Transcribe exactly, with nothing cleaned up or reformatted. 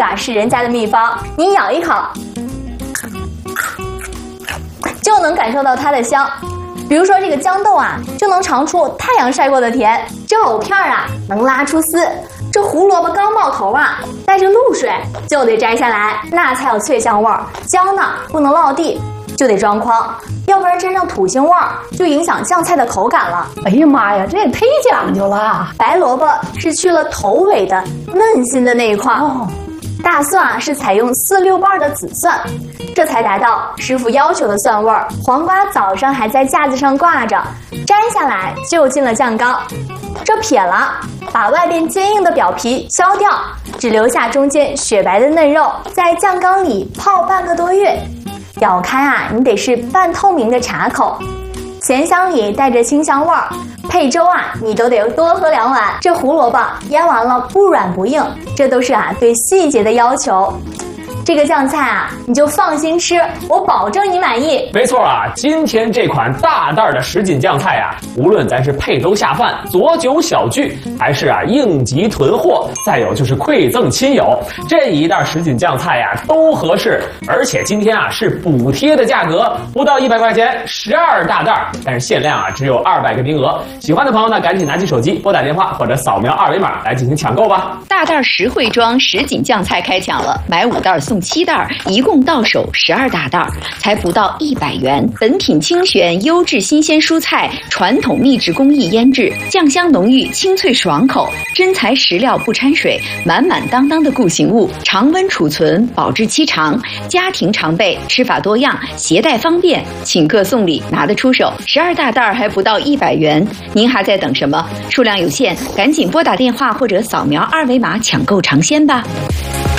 个啊是人家的秘方，你咬一口，就能感受到它的香。比如说这个豇豆啊，就能尝出太阳晒过的甜；这藕片啊，能拉出丝；这胡萝卜刚冒头啊，带着露水，就得摘下来，那才有脆香味儿。姜呢，不能落地，就得装筐，要不然沾上土腥味儿，就影响酱菜的口感了。 哎呀妈呀，这也忒讲究了。 白萝卜是去了头尾的嫩心的那一块。哦。大蒜啊是采用四六瓣的紫蒜，这才达到师傅要求的蒜味儿。黄瓜早上还在架子上挂着，摘下来就进了酱缸，这撇了，把外边坚硬的表皮削掉，只留下中间雪白的嫩肉，在酱缸里泡半个多月。咬开啊，你得是半透明的茶口，咸香里带着清香味儿。配粥啊，你都得多喝两碗。这胡萝卜腌完了不软不硬，这都是啊对细节的要求。这个酱菜啊，你就放心吃，我保证你满意。 没错啊，今天这款大袋的什锦酱菜啊，无论咱是配粥下饭、佐酒小聚，还是啊应急囤货，再有就是馈赠亲友，这一袋什锦酱菜呀、啊、都合适。而且今天啊是补贴的价格，不到一百块钱，十二大袋，但是限量啊只有二百个名额。喜欢的朋友呢，赶紧拿起手机拨打电话或者扫描二维码来进行抢购吧。 大袋实惠装什锦酱菜开抢了，买五袋送七袋，一共到手十二大袋，才不到一百元。本品精选优质新鲜蔬菜，传统秘制工艺腌制，酱香浓郁，清脆爽口，真材实料不掺水，满满当当的固形物，常温储存，保质期长，家庭常备，吃法多样，携带方便，请客送礼拿得出手。十二大袋还不到一百元，您还在等什么？数量有限，赶紧拨打电话或者扫描二维码抢购尝鲜吧。